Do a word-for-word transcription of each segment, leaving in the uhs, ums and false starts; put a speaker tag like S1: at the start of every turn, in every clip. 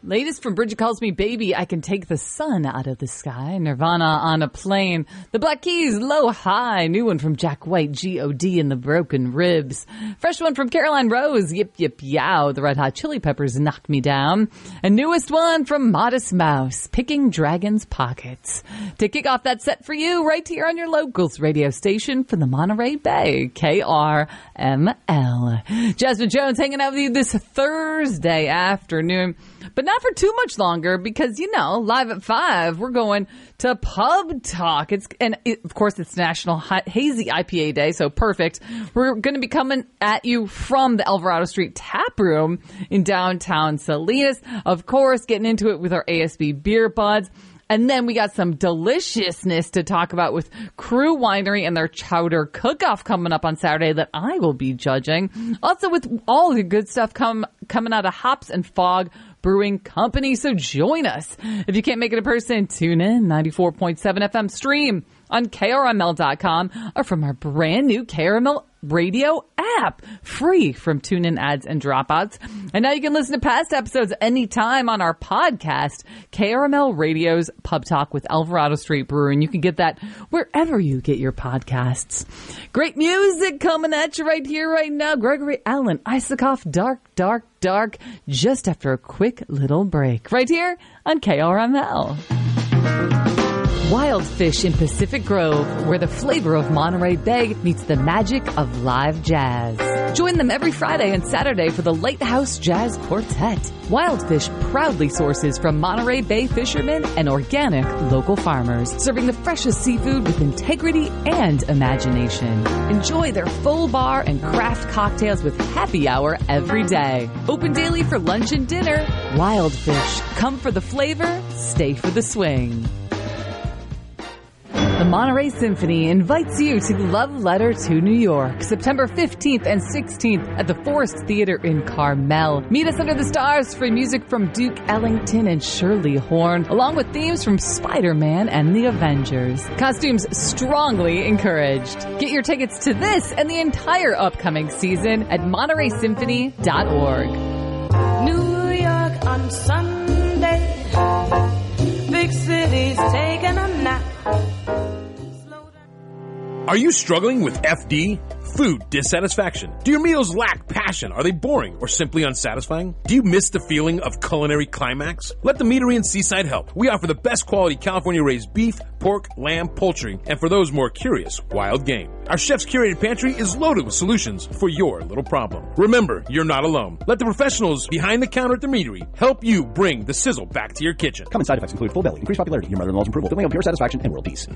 S1: Latest from Bridget Calls Me Baby, I Can Take the Sun Out of the Sky. Nirvana, On a Plane. The Black Keys, Low High. New one from Jack White, G O D and the Broken Ribs. Fresh one from Caroline Rose, Yip Yip Yow. The Red Hot Chili Peppers, Knock Me Down. And newest one from Modest Mouse, Picking Dragon's Pockets. To kick off that set for you, right here on your locals radio station from the Monterey Bay, K R M L. Jasmine Jones hanging out with you this Thursday afternoon. But not for too much longer because, you know, live at five, we're going to Pub Talk. It's and it, of course, it's National Hazy I P A Day, so perfect. We're going to be coming at you from the Alvarado Street Tap Room in downtown Salinas. Of course, getting into it with our A S B Beer Buds. And then we got some deliciousness to talk about with Crew Winery and their Chowder Cook-Off coming up on Saturday that I will be judging. Also with all the good stuff come, coming out of Hops and Fog Brewing Company. So join us. If you can't make it in person, tune in. ninety-four point seven F M stream on K R M L dot com or from our brand new K R M L radio app, free from tune-in ads and dropouts. And now you can listen to past episodes anytime on our podcast, K R M L Radio's Pub Talk with Alvarado Street Brewer, and you can get that wherever you get your podcasts. Great music coming at you right here, right now. Gregory Allen, Isaacoff, Dark, Dark, Dark, just after a quick little break, right here on K R M L. Wild Fish in Pacific Grove, where the flavor of Monterey Bay meets the magic of live jazz. Join them every Friday and Saturday for the Lighthouse Jazz Quartet. Wild Fish proudly sources from Monterey Bay fishermen and organic local farmers, serving the freshest seafood with integrity and imagination. Enjoy their full bar and craft cocktails with happy hour every day. Open daily for lunch and dinner. Wild Fish. Come for the flavor, stay for the swing. The Monterey Symphony invites you to Love Letter to New York, September fifteenth and sixteenth at the Forest Theater in Carmel. Meet us under the stars for music from Duke Ellington and Shirley Horn, along with themes from Spider-Man and the Avengers. Costumes strongly encouraged. Get your tickets to this and the entire upcoming season at Monterey Symphony dot org.
S2: New York on Sunday, big city's taking a nap.
S3: Are you struggling with F D? Food dissatisfaction? Do your meals lack passion? Are they boring or simply unsatisfying? Do you miss the feeling of culinary climax? Let the Meadery in Seaside help. We offer the best quality California-raised beef, pork, lamb, poultry, and for those more curious, wild game. Our chef's curated pantry is loaded with solutions for your little problem. Remember, you're not alone. Let the professionals behind the counter at the Meadery help you bring the sizzle back to your kitchen.
S4: Common side effects include full belly, increased popularity, your mother-in-law's approval, delay on pure satisfaction, and world peace.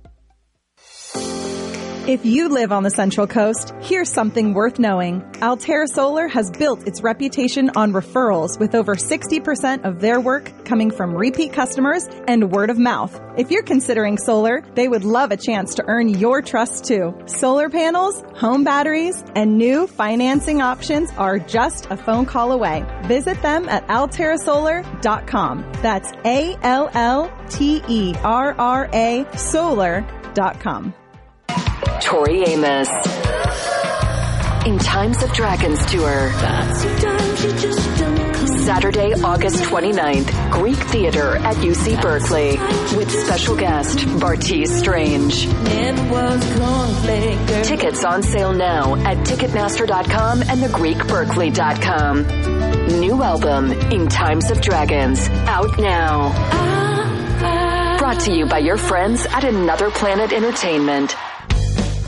S5: If you live on the Central Coast, here's something worth knowing. Altera Solar has built its reputation on referrals, with over sixty percent of their work coming from repeat customers and word of mouth. If you're considering solar, they would love a chance to earn your trust too. Solar panels, home batteries, and new financing options are just a phone call away. Visit them at altera solar dot com. That's A L L T E R R A solar dot com.
S6: Tori Amos in Times of Dragons tour. Saturday, August twenty-ninth, Greek Theater at U C Berkeley with special guest Bartees Strange. Tickets on sale now at ticketmaster dot com and the greek berkeley dot com. New album, In Times of Dragons, out now. Brought to you by your friends at Another Planet Entertainment.